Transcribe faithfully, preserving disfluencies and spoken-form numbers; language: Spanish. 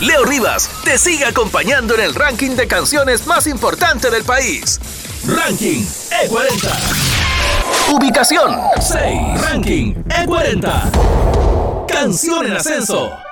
Leo Rivas te sigue acompañando en el ranking de canciones más importante del país. Ranking E cuarenta. Ubicación seis. Ranking E cuarenta. Canción en ascenso.